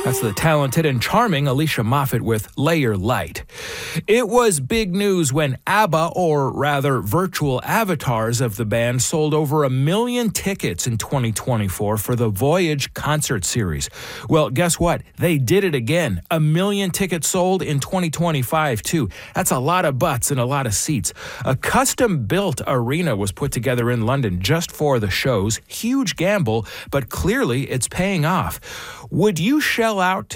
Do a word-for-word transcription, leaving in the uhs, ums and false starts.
That's the talented and charming Alicia Moffat with Lay Your Light. It was big news when ABBA, or rather virtual avatars of the band, sold over a million tickets in twenty twenty-four for the Voyage concert series. Well, guess what? They did it again. A million tickets sold in twenty twenty-five, too. That's a lot of butts and a lot of seats. A custom-built arena was put together in London just for the shows. Huge gamble, but clearly it's paying off. Would you shell out